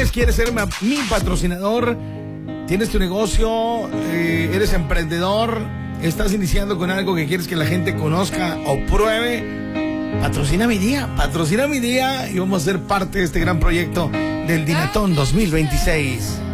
sabes, quieres ser mi patrocinador, tienes tu negocio, eres emprendedor, estás iniciando con algo que quieres que la gente conozca o pruebe, patrocina mi día y vamos a ser parte de este gran proyecto del Dinatón 2026.